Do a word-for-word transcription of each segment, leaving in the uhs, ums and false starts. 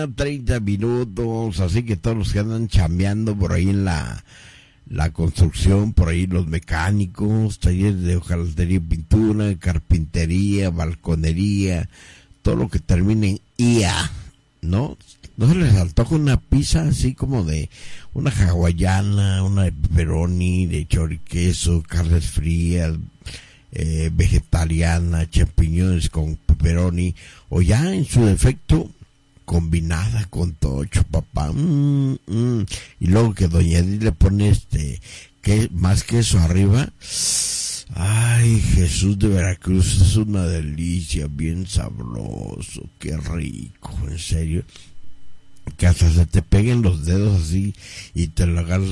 mañana, treinta minutos, así que todos los que andan chambeando por ahí en la, la construcción, por ahí los mecánicos, talleres de hojalatería y pintura, carpintería, balconería, todo lo que termine en I A, ¿no? ¿No se les antoja una pizza así como de una hawaiana, una de pepperoni, de choriqueso, carnes frías, eh, vegetariana, champiñones con pepperoni, o ya en su defecto combinada con tocho, papá? Mm, mm. Y luego que doña Edith le pone este, que más queso arriba. Ay, Jesús de Veracruz, es una delicia, bien sabroso, qué rico, en serio. Que hasta se te peguen los dedos así y te lo agarras.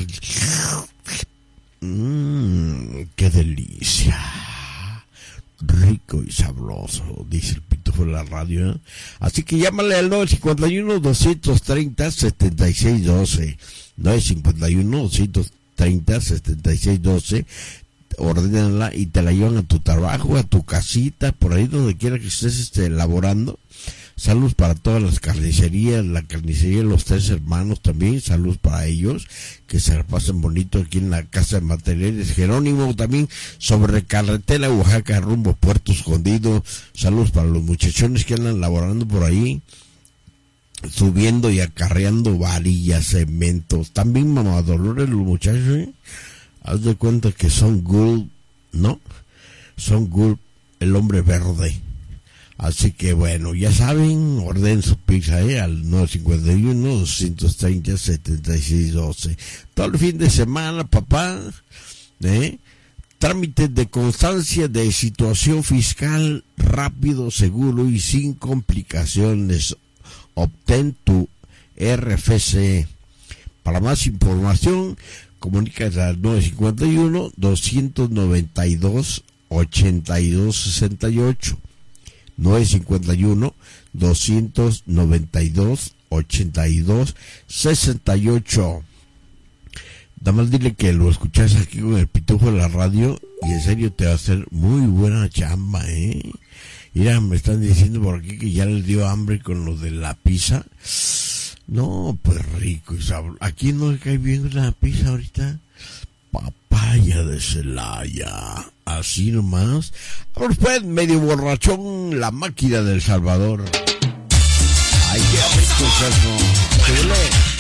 Mmm, qué delicia. Rico y sabroso, dice el pitufo de la radio, ¿eh? Así que llámale al nueve cinco uno, dos treinta, setenta y seis doce. nueve cinco uno, dos treinta, setenta y seis doce. Ordénala y te la llevan a tu trabajo, a tu casita, por ahí donde quiera que estés este, elaborando. Saludos para todas las carnicerías, la carnicería de los Tres Hermanos también, saludos para ellos, que se la pasen bonito aquí en la Casa de Materiales Jerónimo, también sobre carretera Oaxaca rumbo Puerto Escondido. Saludos para los muchachones que andan laborando por ahí, subiendo y acarreando varillas, cementos. También Mamá Dolores, los muchachos, ¿eh? Haz de cuenta que son Gulp, ¿no? Son Gulp, el hombre verde. Así que bueno, ya saben, orden su pizza ¿eh? al nueve cinco uno, dos treinta, setenta y seis doce. Todo el fin de semana, papá, ¿eh? Trámites de constancia de situación fiscal rápido, seguro y sin complicaciones. Obtén tu R F C. Para más información, comunícate al nueve cinco uno, dos noventa y dos, ochenta y dos sesenta y ocho. nueve cinco uno, dos noventa y dos, ochenta y dos sesenta y ocho. Nada más dile que lo escuchas aquí con el pitufo de la radio y en serio te va a hacer muy buena chamba, ¿eh? Mira, me están diciendo por aquí que ya les dio hambre con lo de la pizza. No, pues rico y sabroso. ¿A quién no le cae bien la pizza ahorita? Papaya de Celaya, así nomás. Ahora pues, medio borrachón, la máquina del Salvador. Ay, qué rico es eso.